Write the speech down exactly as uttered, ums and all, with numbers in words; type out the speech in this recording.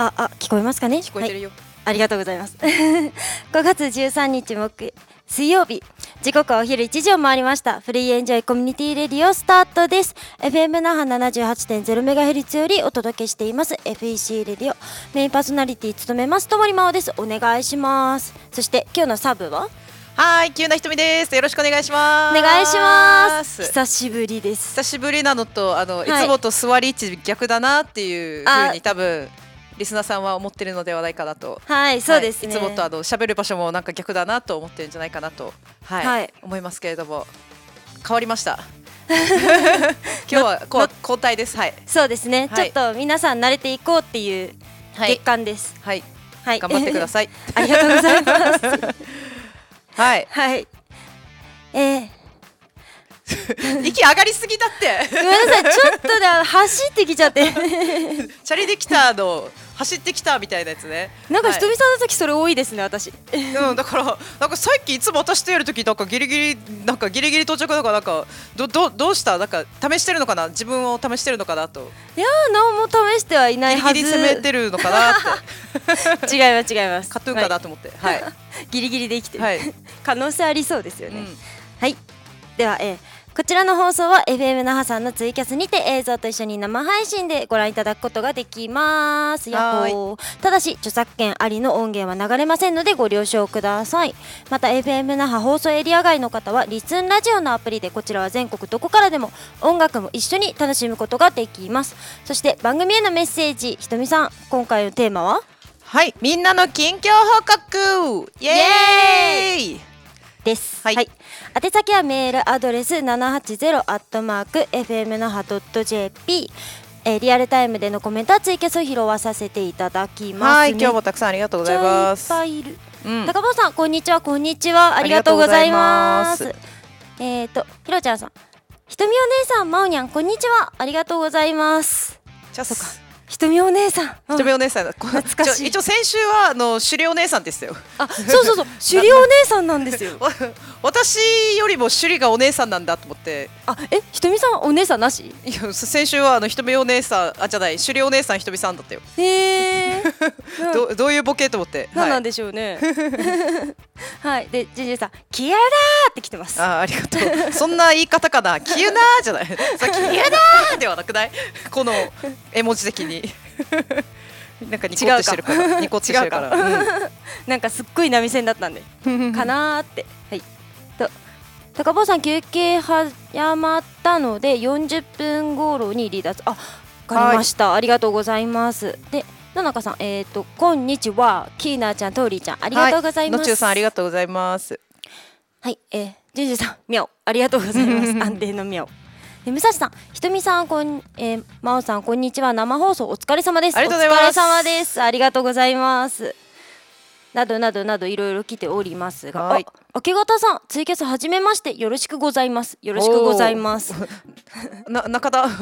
あ、あ、聞こえますかね。 聞こえてるよ、 はい、ありがとうございますごがつじゅうさんにち木水曜日、時刻はお昼いちじを回りました。フリーエンジョイコミュニティレディオスタートです。 エフエム 那覇 ななじゅうはちてんゼロメガヘルツ よりお届けしています エフイーシー レディオ、メインパーソナリティ務めますともりまおです。お願いします。そして今日のサブははい、急なひとみです。よろしくお願いします。 お願いします。久しぶりです。 久しぶりなのと、あの、はい、いつもと座り位置逆だなっていう風に多分リスナーさんは思ってるのではないかなと。 はい、そうですね、 はい、いつもとあの喋る場所もなんか逆だなと思ってるんじゃないかなと、はいはい、思いますけれども、変わりました今日はこ交代です。はい、 そうですね、はい、ちょっと皆さん慣れていこうっていう月間です。 はい、はい、頑張ってくださいありがとうございますはいはい、えー息上がりすぎだってごめんなさい、ちょっとで走ってきちゃってチャリできたの走ってきたみたいなやつね。 なんかひとみさんの時それ多いですね、私。 うん、だからなんかさっきいつも私とやる時なんかギリギリなんかギリギリ到着だからなんかどどどうしたなんか試してるのかな、自分を試してるのかなと。 いやー、何も試してはいないはず。 ギリギリ攻めてるのかなって違います違います。 カトゥーンかなと思って、はい、 ギリギリで生きてる、 はい、 可能性ありそうですよね、うん、はい。では、えーこちらの放送は エフエム 那覇さんのツイキャスにて映像と一緒に生配信でご覧いただくことができます。やっほー。ただし著作権ありの音源は流れませんのでご了承ください。また エフエム 那覇放送エリア外の方はリスンラジオのアプリで、こちらは全国どこからでも音楽も一緒に楽しむことができます。そして番組へのメッセージ、ひとみさん、今回のテーマは、 はい、みんなの近況報告イエーイです、 はい、 はい、宛先はメールアドレス ななはちゼロ アットマーク エフエム 那覇 ドット ジェーピー、えー、リアルタイムでのコメントはツイキャスを拾わさせていただきます。 はい、今日もたくさんありがとうございます。 いっぱいいる、うん、高坊さんこんにちは。こんにちは、ありがとうございます。えーとひろちゃんさん、ひとみお姉さん、まおにゃんこんにちは、ありがとうございます。 じゃあそっか、 ひとみお姉さん、 ひとみお姉さん、 懐かしい。 一応先週はあのしゅりお姉さんですよ。 あ、そうそうそう、しゅりお姉さんなんですよ私よりもしゅりがお姉さんなんだと思って。 あ、え、ひとみさんお姉さんなし？ いや、先週はあのひとみお姉さん、あ、じゃない、しゅりお姉さんひとみさんだったよ。 へえど, どういうボケと思って。 何なんでしょうねはい、でジェジェさん、キユナーって来てます。 あ、ありがとう。そんな言い方かな、キユナーじゃないさキユナーではなくないこの絵文字的になんかニコってしてるからニコってしてるから、うん、 なんかすっごい波線だったんでかなーって。はい、と高坊さん休憩早まったのでよんじゅっぷん頃に離脱。あ、わかりました、ありがとうございます。で野中さん、えーとこんにちは、キーナーちゃん、トーリーちゃん、ありがとうございます。 のちゅうさん、ありがとうございます。 はい、えー、ジュジュさん、みゃお、ありがとうございます安定のみゃお。武蔵さん、ひとみさん、こん、えー、まおさん、こんにちは。生放送お疲れ様です。 ありがとうございます。 お疲れ様です。ありがとうございます。などなどなどいろいろ来ておりますが、はい、あ、明け方さん、ツイキャス始めましてよろしくございます。よろしくございます。 な中田